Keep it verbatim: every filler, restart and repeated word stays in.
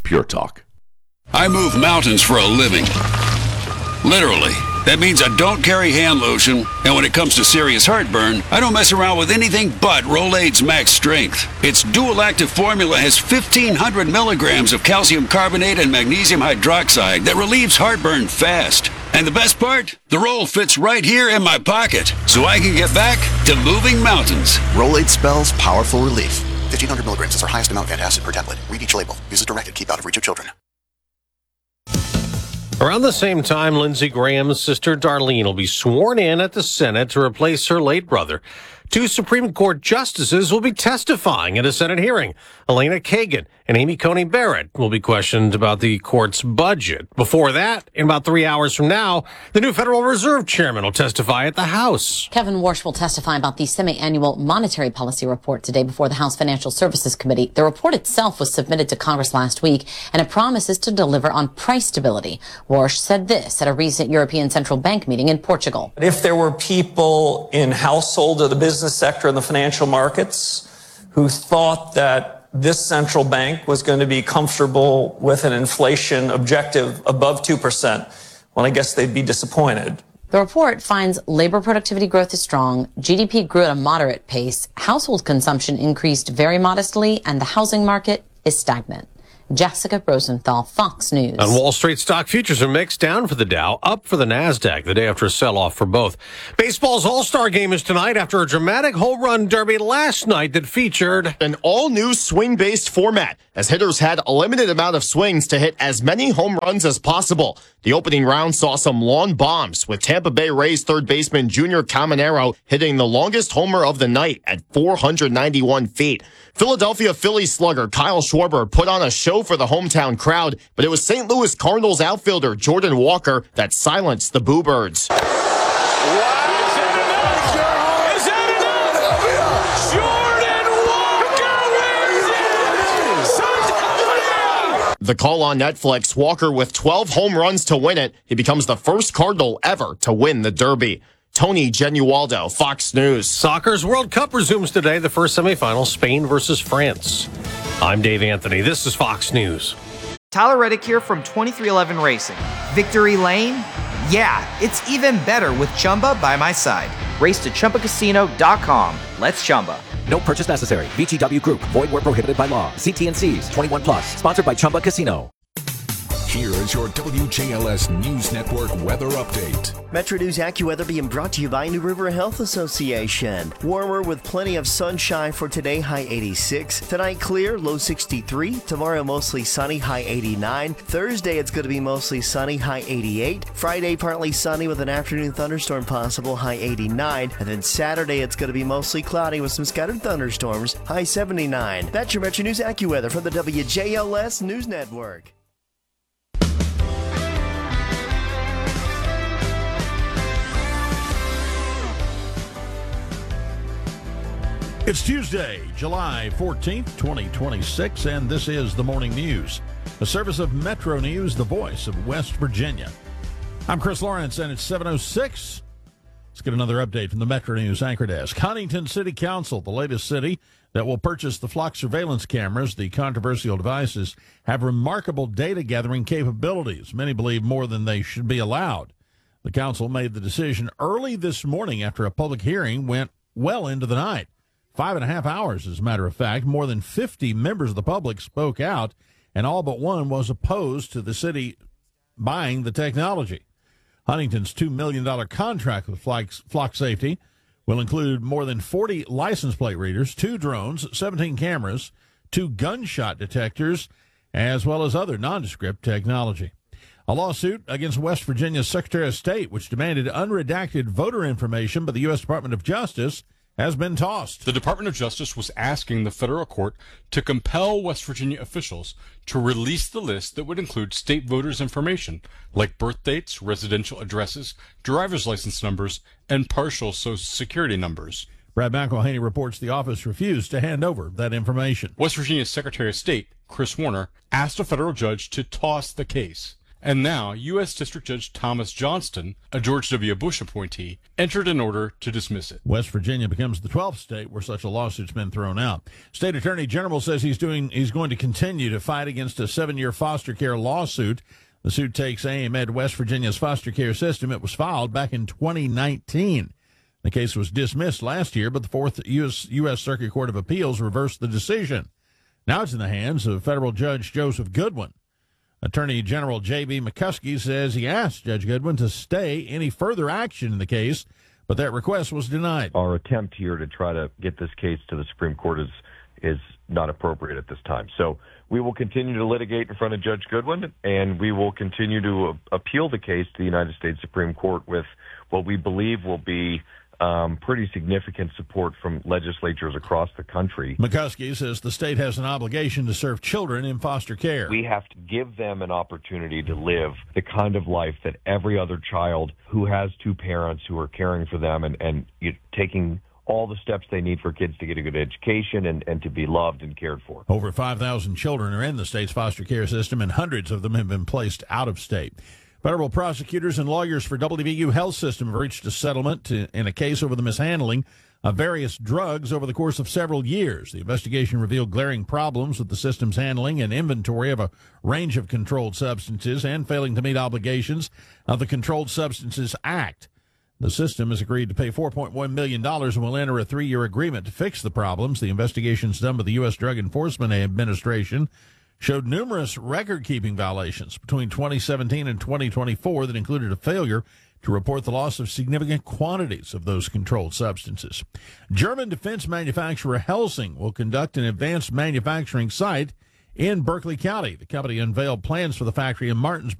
Pure Talk. I move mountains for a living. Literally. That means I don't carry hand lotion, and when it comes to serious heartburn, I don't mess around with anything but Rolaids Max Strength. Its dual-active formula has fifteen hundred milligrams of calcium carbonate and magnesium hydroxide that relieves heartburn fast. And the best part? The roll fits right here in my pocket, so I can get back to moving mountains. Rolaids spells powerful relief. fifteen hundred milligrams is our highest amount of antacid per tablet. Read each label. Use as directed. Keep out of reach of children. Around the same time, Lindsey Graham's sister Darlene will be sworn in at the Senate to replace her late brother. Two Supreme Court justices will be testifying at a Senate hearing. Elena Kagan and Amy Coney Barrett will be questioned about the court's budget. Before that, in about three hours from now, the new Federal Reserve Chairman will testify at the House. Kevin Warsh will testify about the semi-annual monetary policy report today before the House Financial Services Committee. The report itself was submitted to Congress last week, and it promises to deliver on price stability. Warsh said this at a recent European Central Bank meeting in Portugal. If there were people in household or the business sector in the financial markets who thought that this central bank was going to be comfortable with an inflation objective above two percent, well, I guess they'd be disappointed. The report finds labor productivity growth is strong, G D P grew at a moderate pace, household consumption increased very modestly, and the housing market is stagnant. Jessica Rosenthal, Fox News. On Wall Street, stock futures are mixed, down for the Dow, up for the NASDAQ the day after a sell-off for both. Baseball's All-Star Game is tonight after a dramatic home run derby last night that featured an all-new swing-based format, as hitters had a limited amount of swings to hit as many home runs as possible. The opening round saw some long bombs, with Tampa Bay Rays third baseman Junior Caminero hitting the longest homer of the night at four hundred ninety-one feet. Philadelphia Phillies slugger Kyle Schwarber put on a show for the hometown crowd, but it was Saint Louis Cardinals outfielder Jordan Walker that silenced the Boo Birds. The call on Netflix, Walker with twelve home runs to win it. He becomes the first Cardinal ever to win the Derby. Tony Genualdo, Fox News. Soccer's World Cup resumes today, the first semifinal, Spain versus France. I'm Dave Anthony. This is Fox News. Tyler Reddick here from twenty-three eleven Racing. Victory Lane? Yeah, it's even better with Chumba by my side. Race to Chumba Casino dot com. Let's Chumba. No purchase necessary. V G W Group. Void where prohibited by law. See T and C's. twenty-one plus. Sponsored by Chumba Casino. Here is your W J L S News Network weather update. Metro News AccuWeather being brought to you by New River Health Association. Warmer with plenty of sunshine for today, high eighty-six. Tonight clear, low sixty-three. Tomorrow mostly sunny, high eighty-nine. Thursday it's going to be mostly sunny, high eighty-eight. Friday partly sunny with an afternoon thunderstorm possible, high eighty-nine. And then Saturday it's going to be mostly cloudy with some scattered thunderstorms, high seventy-nine. That's your Metro News AccuWeather from the W J L S News Network. It's Tuesday, July fourteenth, twenty twenty-six, and this is the Morning News, a service of Metro News, the voice of West Virginia. I'm Chris Lawrence, and it's seven oh six. Let's get another update from the Metro News Anchor Desk. Huntington City Council, the latest city that will purchase the Flock surveillance cameras, the controversial devices, have remarkable data gathering capabilities. Many believe more than they should be allowed. The council made the decision early this morning after a public hearing went well into the night. Five and a half hours, as a matter of fact. More than fifty members of the public spoke out, and all but one was opposed to the city buying the technology. Huntington's two million dollars contract with Flock Safety will include more than forty license plate readers, two drones, seventeen cameras, two gunshot detectors, as well as other nondescript technology. A lawsuit against West Virginia's Secretary of State, which demanded unredacted voter information by the U S Department of Justice, has been tossed. The Department of Justice was asking the federal court to compel West Virginia officials to release the list that would include state voters' information, like birth dates, residential addresses, driver's license numbers, and partial Social Security numbers. Brad McElhaney reports the office refused to hand over that information. West Virginia's Secretary of State, Chris Warner, asked a federal judge to toss the case. And now, U S District Judge Thomas Johnston, a George W. Bush appointee, entered an order to dismiss it. West Virginia becomes the twelfth state where such a lawsuit's been thrown out. State Attorney General says he's doing he's going to continue to fight against a seven-year foster care lawsuit. The suit takes aim at West Virginia's foster care system. It was filed back in twenty nineteen. The case was dismissed last year, but the Fourth U S U S Circuit Court of Appeals reversed the decision. Now it's in the hands of federal Judge Joseph Goodwin. Attorney General J B. McCuskey says he asked Judge Goodwin to stay any further action in the case, but that request was denied. Our attempt here to try to get this case to the Supreme Court is is not appropriate at this time. So we will continue to litigate in front of Judge Goodwin, and we will continue to uh, appeal the case to the United States Supreme Court with what we believe will be Um, pretty significant support from legislatures across the country. McCuskey says the state has an obligation to serve children in foster care. We have to give them an opportunity to live the kind of life that every other child who has two parents who are caring for them and, and you know, taking all the steps they need for kids to get a good education and, and to be loved and cared for. Over five thousand children are in the state's foster care system, and hundreds of them have been placed out of state. Federal prosecutors and lawyers for W V U Health System have reached a settlement to, in a case over the mishandling of various drugs over the course of several years. The investigation revealed glaring problems with the system's handling and inventory of a range of controlled substances and failing to meet obligations of the Controlled Substances Act. The system has agreed to pay four point one million dollars and will enter a three-year agreement to fix the problems. The investigations done by the U S Drug Enforcement Administration showed numerous record-keeping violations between twenty seventeen and twenty twenty-four that included a failure to report the loss of significant quantities of those controlled substances. German defense manufacturer Helsing will conduct an advanced manufacturing site in Berkeley County. The company unveiled plans for the factory in Martinsburg